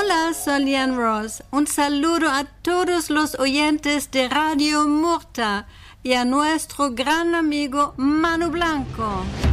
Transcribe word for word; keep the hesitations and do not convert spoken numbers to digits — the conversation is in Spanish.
Hola, soy Lian Ross. Un saludo a todos los oyentes de Radio Murta y a nuestro gran amigo Manu Blanco.